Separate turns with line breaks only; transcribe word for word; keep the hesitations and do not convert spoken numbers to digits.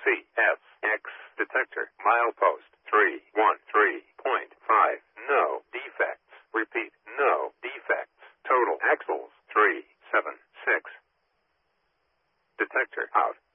C S X detector. Milepost three one three point five. No defects. Repeat, no defects. Total axles three seven six. Detector out.